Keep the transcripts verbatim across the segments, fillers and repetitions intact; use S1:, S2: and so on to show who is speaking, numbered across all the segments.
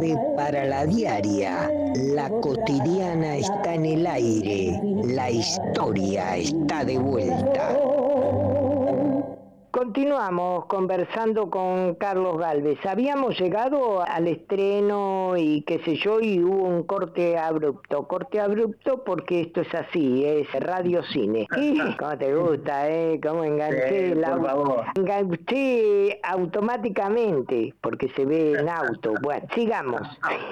S1: Para la diaria, la cotidiana está en el aire, la historia está de vuelta. Continuamos conversando con Carlos Gálvez. Habíamos llegado al estreno y qué sé yo, y hubo un corte abrupto. Corte abrupto porque esto es así, es radio cine. ¿Cómo te gusta, eh? ¿Cómo enganché?
S2: Sí,
S1: la...
S2: por favor.
S1: Enganché automáticamente porque se ve en auto. Bueno, sigamos.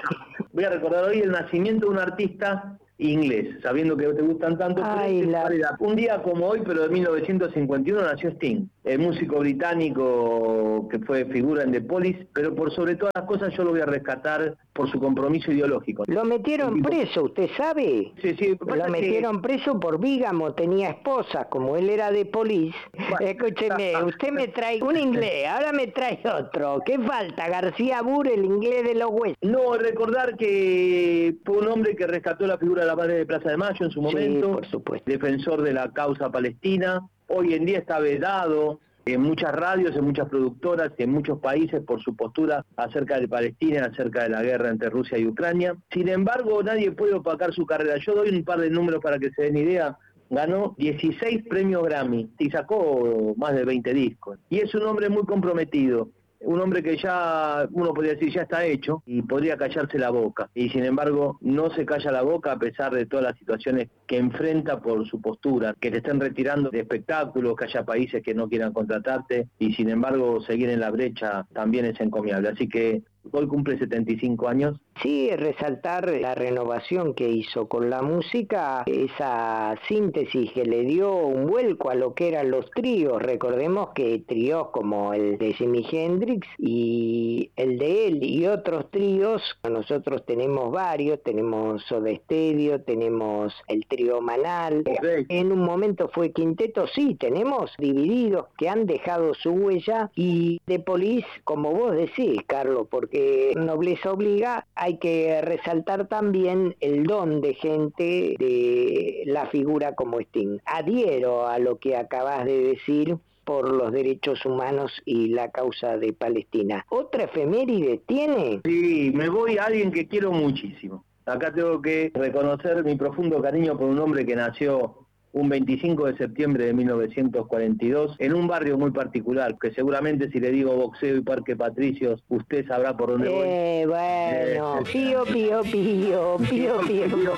S2: Voy a recordar hoy el nacimiento de un artista inglés, sabiendo que te gustan tanto.
S1: Ay, la...
S2: Un día como hoy, pero de mil novecientos cincuenta y uno, nació Sting, el músico británico que fue figura en The Police, pero por sobre todas las cosas yo lo voy a rescatar por su compromiso ideológico.
S1: Lo metieron preso, ¿usted sabe?
S2: Sí, sí.
S1: Lo metieron que... preso por bígamo, tenía esposa, como él era de Police. Bueno, escúcheme, usted me trae un inglés, ahora me trae otro. ¿Qué falta? García Burr, el inglés de los huesos.
S2: No, recordar que fue un hombre que rescató la figura de la madre de Plaza de Mayo en su momento.
S1: Sí, por supuesto.
S2: Defensor de la causa palestina. Hoy en día está vedado en muchas radios, en muchas productoras, en muchos países por su postura acerca de Palestina, acerca de la guerra entre Rusia y Ucrania. Sin embargo, nadie puede opacar su carrera. Yo doy un par de números para que se den idea. Ganó dieciséis premios Grammy y sacó más de veinte discos. Y es un hombre muy comprometido. Un hombre que ya, uno podría decir, ya está hecho y podría callarse la boca. Y sin embargo, no se calla la boca a pesar de todas las situaciones que enfrenta por su postura. Que te estén retirando de espectáculos, que haya países que no quieran contratarte y sin embargo seguir en la brecha también es encomiable. Así que hoy cumple setenta y cinco años.
S1: Sí, resaltar la renovación que hizo con la música, esa síntesis que le dio un vuelco a lo que eran los tríos. Recordemos que tríos como el de Jimi Hendrix y el de él y otros tríos, nosotros tenemos varios, tenemos Soda Stereo, tenemos el trío Manal.
S2: Okay.
S1: En un momento fue quinteto, sí, tenemos divididos que han dejado su huella y The Police, como vos decís, Carlos, porque nobleza obliga, hay que resaltar también el don de gente de la figura como Sting. Adhiero a lo que acabas de decir por los derechos humanos y la causa de Palestina. ¿Otra efeméride tiene?
S2: Sí, me voy a alguien que quiero muchísimo. Acá tengo que reconocer mi profundo cariño por un hombre que nació un veinticinco de septiembre de mil novecientos cuarenta y dos, en un barrio muy particular, que seguramente si le digo Boxeo y Parque Patricios, usted sabrá por dónde
S1: eh,
S2: voy.
S1: Bueno, eh, pío, pío, pío, pío, pío.